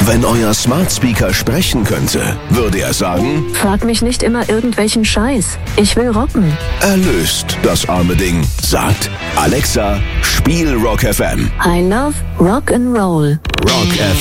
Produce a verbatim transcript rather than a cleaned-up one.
Wenn euer Smart Speaker sprechen könnte, würde er sagen: Frag mich nicht immer irgendwelchen Scheiß. Ich will rocken. Erlöst das arme Ding. Sagt: Alexa, spiel Rock F M. I love Rock and Roll. Rock F M.